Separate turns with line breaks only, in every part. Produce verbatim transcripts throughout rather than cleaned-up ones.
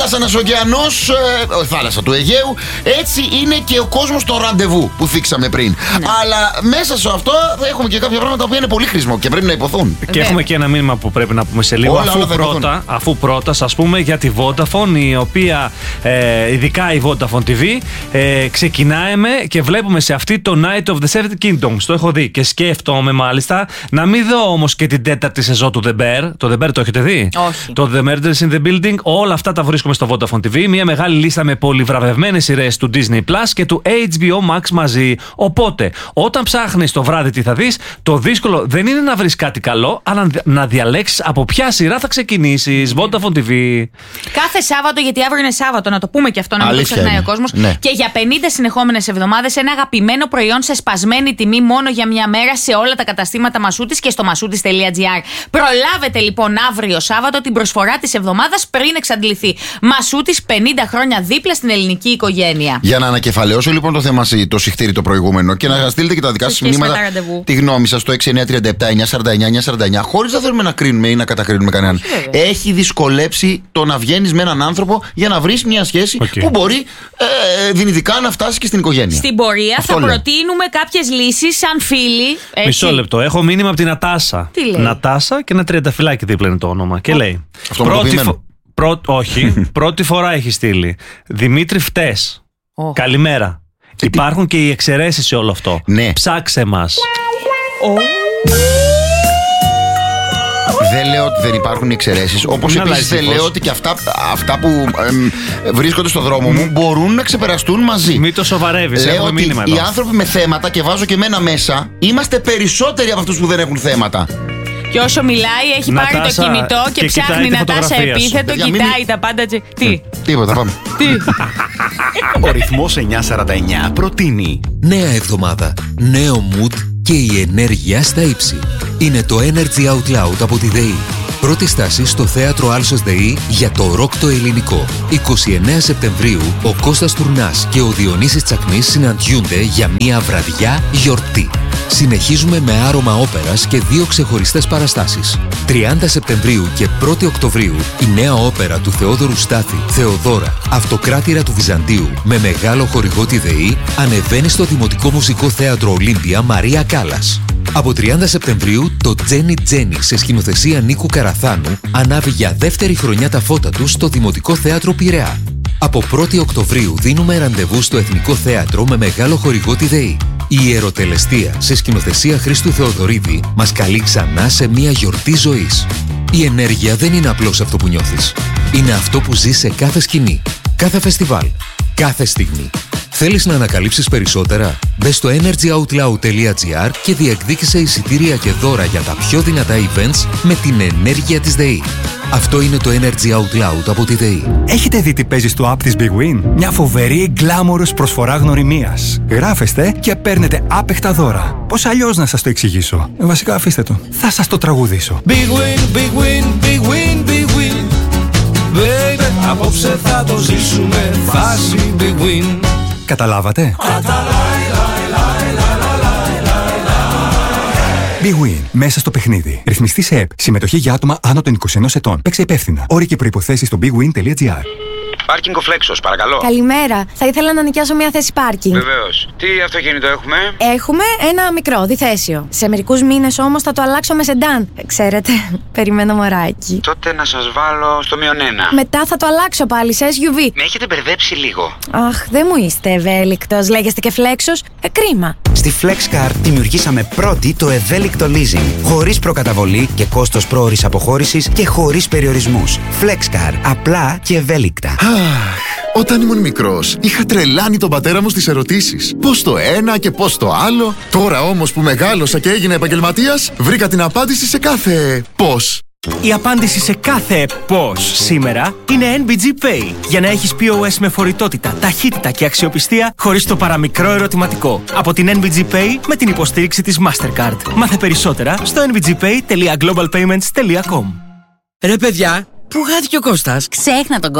Ένας ωκεανός, ε, θάλασσα του Αιγαίου. Έτσι είναι και ο κόσμος των ραντεβού που θίξαμε πριν. Ναι. Αλλά μέσα σε αυτό έχουμε και κάποια πράγματα που είναι πολύ χρήσιμο και πρέπει να υποθούν.
Και ναι. έχουμε και ένα μήνυμα που πρέπει να πούμε σε λίγο. Όλα, αφού, όλα πρώτα, αφού πρώτα σας πούμε για τη Vodafone, η οποία ε, ειδικά η Vodafone τι βι ε, ξεκινάμε και βλέπουμε σε αυτή το Night of the Seven Kingdoms. Το έχω δει και σκέφτομαι μάλιστα να μην δω όμως και την τέταρτη σεζόν του The Bear. Το The Bear το έχετε δει?
Όχι.
Το The Murders in the Building. Όλα αυτά τα βρίσκουμε στο Vodafone τι βι. Μια μεγάλη λίστα με πολυβραβευμένες σειρές του Disney Plus και του έιτς μπι ο Max μαζί. Οπότε, όταν ψάχνεις το βράδυ τι θα δεις, το δύσκολο δεν είναι να βρεις κάτι καλό, αλλά να διαλέξεις από ποια σειρά θα ξεκινήσεις. Vodafone τι βι.
Κάθε Σάββατο, γιατί αύριο είναι Σάββατο, να το πούμε και αυτό, να μην το ξεχνάει ο κόσμος.
Ναι.
Και για πενήντα συνεχόμενες εβδομάδες ένα αγαπημένο προϊόν σε σπασμένη τιμή μόνο για μια μέρα σε όλα τα καταστήματα Μασούτης και στο μασούτης τελεία τζι άρ. Προλάβετε λοιπόν αύριο Σάββατο την προσφορά της εβδομάδας πριν εξαντληθεί. Μασούτης, πενήντα χρόνια δίπλα στην ελληνική οικογένεια.
Για να ανακεφαλαιώσω λοιπόν το θέμα, το συχτήρι το προηγούμενο και να στείλετε και τα δικά σας μηνύματα, τη γνώμη σας στο έξι εννιά τρία επτά εννιά σαράντα εννιά εννιά σαράντα εννιά, χωρίς να θέλουμε να κρίνουμε ή να κατακρίνουμε κανέναν. Έχει δυσκολέψει το να βγαίνεις με έναν άνθρωπο για να βρεις μια σχέση okay. που μπορεί ε, δυνητικά να φτάσει και στην οικογένεια.
Στην πορεία αυτό θα λέω. Προτείνουμε κάποιες λύσεις σαν φίλοι. Έτσι.
Μισό λεπτό. Έχω μήνυμα από την Νατάσα.
Τι λέει?
Νατάσα και ένα τριανταφυλάκι δίπλα είναι το όνομα. Και λέει.
Αυτό πρώτη φο...
Πρω... Όχι. Πρώτη φορά έχει στείλει. Δημήτρη, φταίς. Oh. Καλημέρα. Και Υπάρχουν τι... και οι εξαιρέσεις σε όλο αυτό.
Ναι.
Ψάξε μας.
Oh.
Δεν λέω ότι δεν υπάρχουν εξαιρέσεις. Όπως επίσης δεν λέω ότι και αυτά, αυτά που εμ, βρίσκονται στο δρόμο μου μπορούν να ξεπεραστούν μαζί.
Μην το σοβαρεύεις.
Λέω ότι
μήνυμα
οι
εδώ.
άνθρωποι με θέματα, και βάζω και εμένα μέσα, είμαστε περισσότεροι από αυτούς που δεν έχουν θέματα.
Και όσο μιλάει, έχει
Νατάσα,
πάρει το κινητό και,
και
ψάχνει Νατάσα επίθετο,
Παιδιά,
κοιτάει
μην...
τα πάντα. Τι? Τι?
Τίποτα, πάμε.
Τι?
Ο ρυθμός εννιακόσια σαράντα εννιά προτείνει
νέα εβδομάδα, νέο mood και η ενέργεια στα ύψη. Είναι το Energy Out Loud από τη ΔΕΗ. Πρώτη στάση στο θέατρο Άλσος ΔΕΗ για το ροκ το ελληνικό. εικοστή ενάτη Σεπτεμβρίου ο Κώστας Τουρνάς και ο Διονύσης Τσακνής συναντιούνται για μια βραδιά γιορτή. Συνεχίζουμε με άρωμα όπερας και δύο ξεχωριστές παραστάσεις. τριάντα Σεπτεμβρίου και πρώτη Οκτωβρίου η νέα όπερα του Θεόδωρου Στάθη, Θεοδώρα, Αυτοκράτηρα του Βυζαντίου, με μεγάλο χορηγό τη ΔΕΗ, ανεβαίνει στο Δημοτικό Μουσικό Θέατρο Ολύμπια Μαρία Κάλλας. Από τριάντα Σεπτεμβρίου το Τζένι Τζένι σε σκηνοθεσία Νίκου Καραθάνου ανάβει για δεύτερη χρονιά τα φώτα του στο Δημοτικό Θέατρο Πειραιά. Από πρώτη Οκτωβρίου δίνουμε ραντεβού στο Εθνικό Θέατρο με μεγάλο χορηγό τη ΔΕΗ. Η Ιεροτελεστία σε σκηνοθεσία Χρήστου Θεοδωρίδη μας καλεί ξανά σε μια γιορτή ζωής. Η ενέργεια δεν είναι απλώς αυτό που νιώθεις. Είναι αυτό που ζεις σε κάθε σκηνή, κάθε φεστιβάλ, κάθε στιγμή. Θέλεις να ανακαλύψεις περισσότερα? Μπες στο energy out loud τελεία τζι άρ και διεκδίκησε εισιτήρια και δώρα για τα πιο δυνατά events με την ενέργεια της ΔΕΗ. Αυτό είναι το Energy Out Loud από τη ΔΕΗ.
Έχετε δει τι παίζει στο app της Big Win? Μια φοβερή γκλάμορος προσφορά γνωριμίας. Γράφεστε και παίρνετε άπεχτα δώρα. Πώς αλλιώς να σας το εξηγήσω? Ε, βασικά αφήστε το. Θα σας το τραγουδήσω.
Big Win, Big Win, Big Win, Big Win. Baby, απόψε θα το ζήσουμε φάση Big Win.
Καταλάβατε? Big Win. Μέσα στο παιχνίδι. Ρυθμιστή σε ΕΠ. Συμμετοχή για άτομα άνω των είκοσι ενός ετών. Παίξε υπεύθυνα. Όροι και προϋποθέσεις στο big win τελεία τζι άρ.
Πάρκινγκ ο Φλέξος, παρακαλώ.
Καλημέρα. Θα ήθελα να νοικιάσω μια θέση πάρκινγκ.
Βεβαίως. Τι αυτοκίνητο έχουμε?
Έχουμε ένα μικρό, διθέσιο. Σε μερικούς μήνες όμως θα το αλλάξω με σεντάν. Ξέρετε, περιμένω μωράκι.
Τότε να σας βάλω στο μείον ένα.
Μετά θα το αλλάξω πάλι σε ες γιου βι.
Με έχετε μπερδέψει λίγο.
Αχ, δεν μου είστε ευέλικτος. Λέγεστε και Φλέξος. Ε, κρίμα.
Στη FlexCar δημιουργήσαμε πρώτη το ευέλικτο leasing. Χωρίς προκαταβολή και κόστος πρόωρης αποχώρησης και χωρίς περιορισμούς. FlexCar. Απλά και ευέλικτα.
Όταν ήμουν μικρός, είχα τρελάνει τον πατέρα μου στις ερωτήσεις. Πώς το ένα και πώς το άλλο. Τώρα όμως που μεγάλωσα και έγινα επαγγελματίας, βρήκα την απάντηση σε κάθε πώς.
Η απάντηση σε κάθε πώς σήμερα είναι εν μπι τζι Pay. Για να έχεις πι ο ες με φορητότητα, ταχύτητα και αξιοπιστία χωρίς το παραμικρό ερωτηματικό. Από την εν μπι τζι Pay με την υποστήριξη της Mastercard. Μάθε περισσότερα στο εν μπι τζι pay τελεία global payments τελεία com.
Ρε παιδιά, πού χάθηκε ο Κώστας?
Ξέχνα τον Κώστα.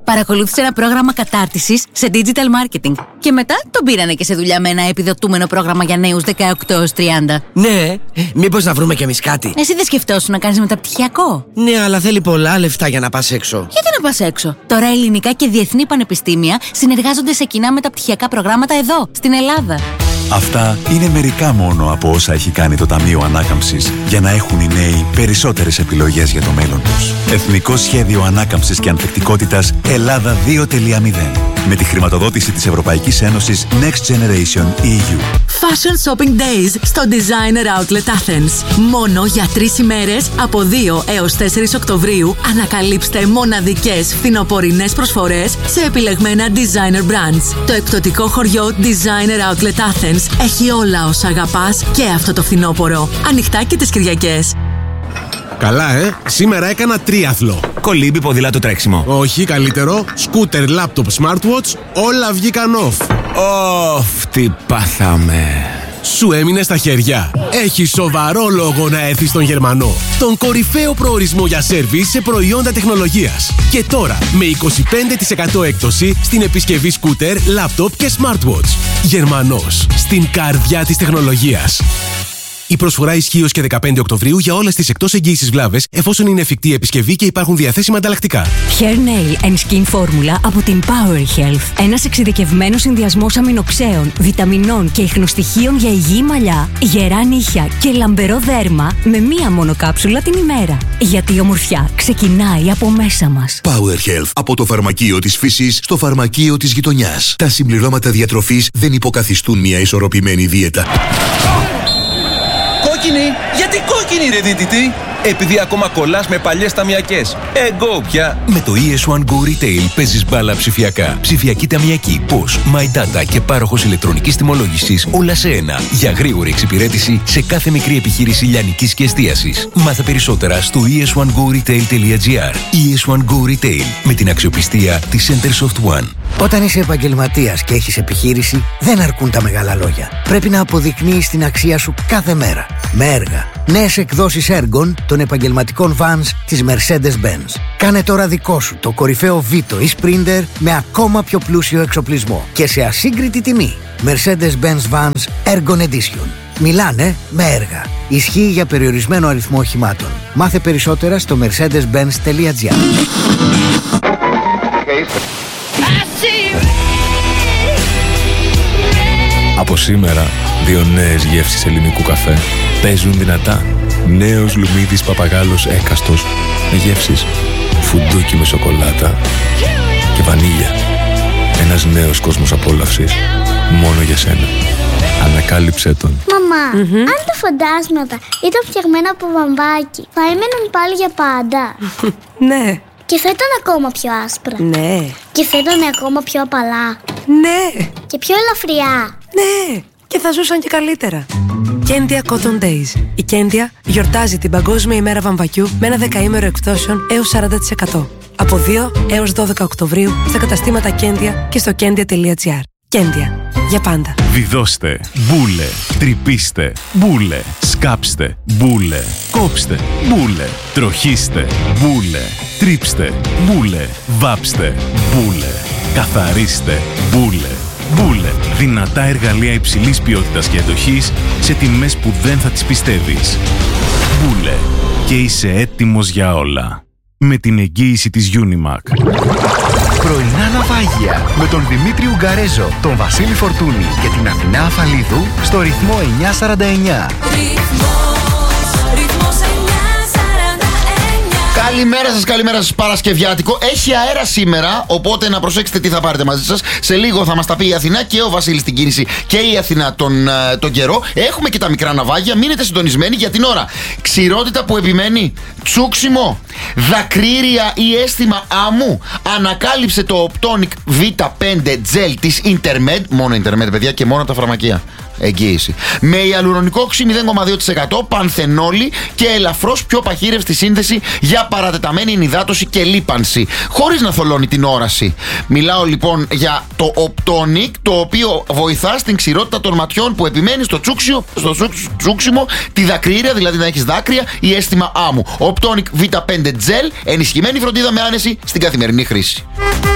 Παρακολούθησε ένα πρόγραμμα κατάρτισης σε digital marketing. Και μετά τον πήρανε και σε δουλειά με ένα επιδοτούμενο πρόγραμμα για νέους δεκαοκτώ έως τριάντα.
Ναι, μήπως να βρούμε κι εμείς κάτι.
Εσύ δεν σκεφτόσουν να κάνεις μεταπτυχιακό?
Ναι, αλλά θέλει πολλά λεφτά για να πας έξω.
Γιατί να πας έξω? Τώρα ελληνικά και διεθνή πανεπιστήμια συνεργάζονται σε κοινά μεταπτυχιακά προγράμματα εδώ, στην Ελλάδα.
Αυτά είναι μερικά μόνο από όσα έχει κάνει το Ταμείο Ανάκαμψης για να έχουν οι νέοι περισσότερες επιλογές για το μέλλον τους. Εθνικό Σχέδιο Ανάκαμψης και Ανθεκτικότητας Ελλάδα δύο τελεία μηδέν. Με τη χρηματοδότηση της Ευρωπαϊκής Ένωσης Next Generation ι γιου.
Fashion Shopping Days στο Designer Outlet Athens. Μόνο για τρεις ημέρες από δύο έως τέσσερις Οκτωβρίου ανακαλύψτε μοναδικές φθινοπορεινές προσφορές σε επιλεγμένα designer brands. Το εκπτωτικό χωριό Designer Outlet Athens έχει όλα όσα αγαπάς και αυτό το φθινόπωρο. Ανοιχτά και τις Κυριακές.
Καλά, ε! Σήμερα έκανα τρίαθλο.
Κολύμπι, ποδήλατο, τρέξιμο.
Όχι, καλύτερο. Σκούτερ, λάπτοπ, smartwatch, όλα βγήκαν off.
Ωφ, τι πάθαμε.
Σου έμεινε στα χέρια. Έχει σοβαρό λόγο να έρθεις στον Γερμανό. Τον κορυφαίο προορισμό για σέρβις σε προϊόντα τεχνολογίας. Και τώρα με είκοσι πέντε τοις εκατό έκπτωση στην επισκευή σκούτερ, λάπτοπ και smartwatch. Γερμανός, στην καρδιά της τεχνολογίας. Η προσφορά ισχύει ως και δεκαπέντε Οκτωβρίου για όλες τις εκτός εγγύησης βλάβες, εφόσον είναι εφικτή η επισκευή και υπάρχουν διαθέσιμα ανταλλακτικά.
Hair Nail and Skin Formula από την Power Health. Ένας εξειδικευμένος συνδυασμός αμινοξέων, βιταμινών και ιχνοστοιχείων για υγιή μαλλιά, γερά νύχια και λαμπερό δέρμα με μία μόνο κάψουλα την ημέρα. Γιατί η ομορφιά ξεκινάει από μέσα μας.
Power Health. Από το φαρμακείο της φύσης στο φαρμακείο της γειτονιάς. Τα συμπληρώματα διατροφής δεν υποκαθιστούν μια ισορροπημένη δίαιτα.
Κόκκινη! Γιατί κόκκινη ρε δίτητη! Επειδή ακόμα κολλάς με παλιές ταμιακές. Εγώ πια!
Με το ι ες ουάν Go Retail παίζεις μπάλα ψηφιακά. Ψηφιακή ταμιακή, πώς, My Data και πάροχος ηλεκτρονικής τιμολόγησης όλα σε ένα. Για γρήγορη εξυπηρέτηση σε κάθε μικρή επιχείρηση λιανικής και εστίασης. Μάθε περισσότερα στο ι ες ουάν γκο ριτέιλ τελεία τζι άρ. ι ες ουάν Go Retail με την αξιοπιστία της Centersoft One.
Όταν είσαι επαγγελματίας και έχεις επιχείρηση, δεν αρκούν τα μεγάλα λόγια. Πρέπει να αποδεικνύεις την αξία σου κάθε μέρα. Με έργα. Νέες εκδόσεις έργων των επαγγελματικών vans της Mercedes-Benz. Κάνε τώρα δικό σου το κορυφαίο Vito ή Sprinter με ακόμα πιο πλούσιο εξοπλισμό και σε ασύγκριτη τιμή. Mercedes-Benz Vans Ergon Edition. Μιλάνε με έργα. Ισχύει για περιορισμένο αριθμό οχημάτων. Μάθε περισσότερα στο mercedes benz τελεία τζι άρ.
Από σήμερα, δύο νέες γεύσεις ελληνικού καφέ παίζουν δυνατά. Νέος Λουμίδης Παπαγάλος έκαστος με γεύσεις φουντούκι με σοκολάτα και βανίλια. Ένας νέος κόσμος απόλαυσης μόνο για σένα. Ανακάλυψέ τον.
Μαμά, mm-hmm. αν τα φαντάσματα ήταν φτιαγμένα από βαμβάκι, θα έμεναν πάλι για πάντα.
Ναι.
Και θα ήταν ακόμα πιο άσπρα.
Ναι.
Και θα ήταν ακόμα πιο απαλά.
Ναι.
Και πιο ελαφριά.
Ναι. Και θα ζούσαν και καλύτερα. Κέντια Cotton Days. Η Κέντια γιορτάζει την Παγκόσμια ημέρα βαμβακιού με ένα δεκαήμερο εκπτώσεων έως σαράντα τοις εκατό. Από δύο έως δώδεκα Οκτωβρίου στα καταστήματα Κέντια και στο κέντια τελεία τζι άρ. Κέντια. Για πάντα.
Βιδώστε, μπούλε, τρυπήστε, μπούλε, σκάψτε, μπούλε, κόψτε, μπούλε, τροχίστε, μπούλε, τρίψτε, μπούλε, βάψτε, μπούλε, καθαρίστε, μπούλε. Μπούλε. Δυνατά εργαλεία υψηλής ποιότητας και εντοχής σε τιμές που δεν θα τις πιστεύεις. Μπούλε. Και είσαι έτοιμος για όλα. Με την εγγύηση της Unimac.
Πρωινά ναυάγια με τον Δημήτρη Ουγγαρέζο, τον Βασίλη Φορτούνη και την Αθηνά Αφαλίδου στο ρυθμό εννιά σαράντα εννιά.
Καλημέρα σας, καλημέρα σας, Παρασκευιάτικο. Έχει αέρα σήμερα, οπότε να προσέξετε τι θα πάρετε μαζί σας. Σε λίγο θα μας τα πει η Αθηνά και ο Βασίλης στην κίνηση και η Αθηνά τον, τον καιρό. Έχουμε και τα μικρά ναυάγια, μείνετε συντονισμένοι για την ώρα. Ξηρότητα που επιμένει, τσούξιμο, δακρύρια ή αίσθημα άμμου. Ανακάλυψε το Optonic βι πέντε Gel της Intermed. Μόνο Intermed, παιδιά, και μόνο τα φαρμακεία. Εγγύηση. Με ιαλουρονικό οξύ μηδέν κόμμα δύο τοις εκατό, πανθενόλη και ελαφρώς πιο παχύρευστη σύνθεση για παρατεταμένη ενυδάτωση και λίπανση, χωρίς να θολώνει την όραση. Μιλάω λοιπόν για το Optonic, το οποίο βοηθά στην ξηρότητα των ματιών που επιμένει στο, τσούξιο, στο τσούξιμο, τη δακρύρια, δηλαδή να έχεις δάκρυα ή αίσθημα άμμου. Optonic βι πέντε Gel, ενισχυμένη φροντίδα με άνεση στην καθημερινή χρήση.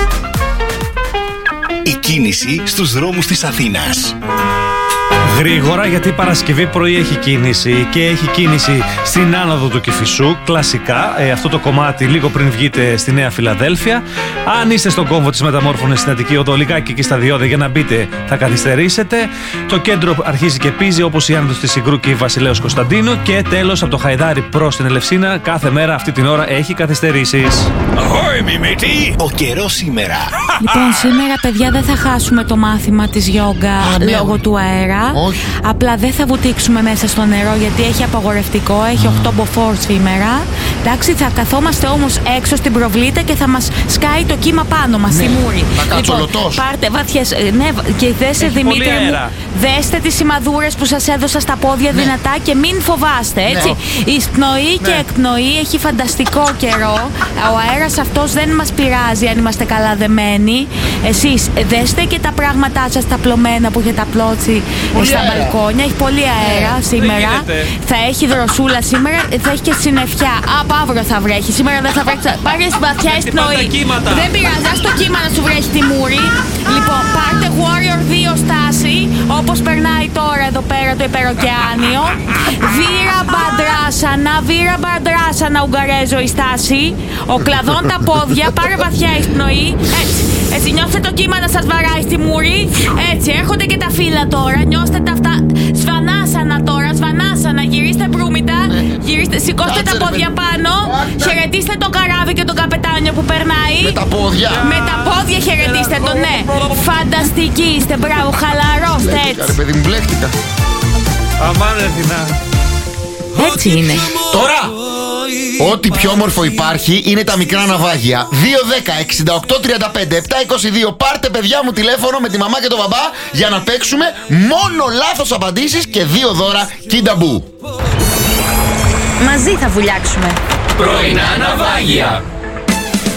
Η κίνηση στους δρόμους της Αθήνας.
Γρήγορα, γιατί Παρασκευή πρωί έχει κίνηση και έχει κίνηση στην άνοδο του Κηφισού. Κλασικά, ε, αυτό το κομμάτι λίγο πριν βγείτε στη Νέα Φιλαδέλφια. Αν είστε στον κόμβο της Μεταμόρφωνης στην Αττική Οδό, λιγάκι εκεί στα διόδια για να μπείτε, θα καθυστερήσετε. Το κέντρο αρχίζει και πίζει, όπως η άνοδος της Συγκρού και η Βασιλέως Κωνσταντίνου. Και τέλος, από το Χαϊδάρι προς την Ελευσίνα, κάθε μέρα αυτή την ώρα έχει καθυστερήσεις.
Ahoy, μιμητή! Ο καιρός σήμερα.
Λοιπόν, σήμερα, παιδιά, δεν θα χάσουμε το μάθημα της γιόγκα λόγω του αέρα.
Όχι.
Απλά δεν θα βουτήξουμε μέσα στο νερό γιατί έχει απαγορευτικό, έχει οκτώ μποφόρ σήμερα. Εντάξει, θα καθόμαστε όμως έξω στην προβλήτα και θα μας σκάει το κύμα πάνω μας,
ναι,
στη μούρη.
Λοιπόν,
πάρτε βαθιές, ναι, και δέστε, Δημήτρη μου, δέστε τις σημαδούρες που σας έδωσα στα πόδια, ναι, δυνατά, και μην φοβάστε, έτσι. Ναι. Η σπνοή, ναι, και εκπνοή έχει φανταστικό καιρό. Ο αέρας αυτός δεν μας πειράζει αν είμαστε καλά δεμένοι. Εσείς δέστε και τα πράγματά σας τα πλωμένα που έχετε απλώσει στα μπαλκόνια. Έχει πολύ αέρα, ναι, σήμερα. Θα έχει δροσούλα σήμερα, θα έχει και συννεφιά. Από αύριο θα βρέχει. Σήμερα δεν θα βρέχει. Πάρε βαθιά εισπνοή. Δεν πειράζει, ας το κύμα να σου βρέχει τη μούρη. Λοιπόν, πάρτε Warrior δύο στάση, όπως περνάει τώρα εδώ πέρα το υπεροκεάνιο. Βήρα μπαντράσανα, βήρα μπαντράσανα, Ουγγαρέζο η στάση. Ο κλαδόν τα πόδια, πάρε βαθιά εισπνοή. Έτσι, έτσι, νιώστε το κύμα να σας βαράει στη μούρη. Έτσι, έρχονται και τα φύλλα τώρα. Νιώστε τα αυτά. Σβανάσανα τώρα, σβανάσανα. Γυρίστε μπρούμητα. Γυρίστε, σηκώστε τα πόδια πάνω. Χαιρετίστε το καράβι και τον καπετάνιο που περνάει.
Με τα πόδια.
Με τα πόδια χαιρετίστε τον, ναι. Φανταστικοί είστε, μπράβο, χαλαρώστε έτσι.
Ρε παιδί μου, μπλέχτηκα.
Αμάν, ρε Αθηνά.
Έτσι είναι.
Τώρα! Ό,τι πιο όμορφο υπάρχει είναι τα μικρά ναυάγια. δύο δέκα εξήντα οκτώ τριάντα πέντε επτακόσια είκοσι δύο. Πάρτε, παιδιά μου, τηλέφωνο με τη μαμά και τον μπαμπά για να παίξουμε μόνο λάθος απαντήσεις και δύο δώρα Kidabu.
Μαζί θα βουλιάξουμε.
Πρωινά ναυάγια.